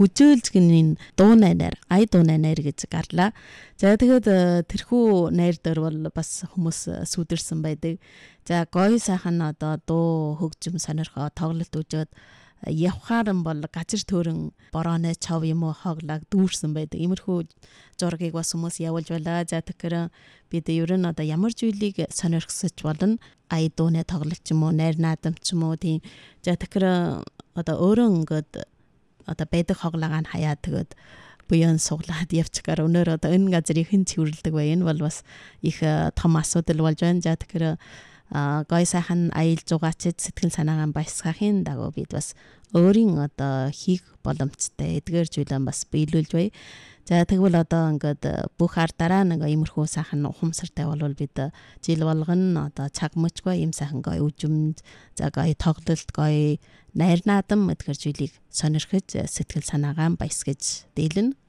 гүжээлзгний дуу найнаар ай дуу найнаар гэж гарлаа. За тэгээд тэрхүү найр дээр бол бас хүмүүс сүдэрсэн байдаг. За гоё сайхан одоо дуу хөгжим сонирхоо тоглолт үжөөд явхаар нь бол газар төрөн борооны чав юм уу хоглог дүүрсэн байдаг. Иймэрхүү зургийг бас хүмүүс явуулж байлаа. За тэгэхээр бид ер нь одоо ямар зүйлийг сонирхсож болно? Ай дууны тоглолт ч юм уу, найр наадам ч юм уу тийм. За тэгэхээр одоо өөрөө ингээд одоо байдаг хоглоог нь хаяа тэгээд буян суглаад явчихаар өнөр одоо энэ газрыг хэн цэвэрлдэг вэ? Энэ бол бас их том асуудал болж байна. За тэгэхээр гой сайхан аял зугаачид сэтгэл санаагаа баясгахын дагуу бид бас өөрийн одоо хийх боломжтой эдгээр зүйлэн бас биелүүлж бай. За тэгвэл одоо ингээд бүх ардаараа нэг иймэрхүү сайхан ухамсартай болвол бид жил болгоно одоо цаг мөчгүй юм сайхан гой үжимд за гой тоглолт гой найр наадам эдгээр зүйлийг сонирхож сэтгэл санаагаа баясгаж дийлэн.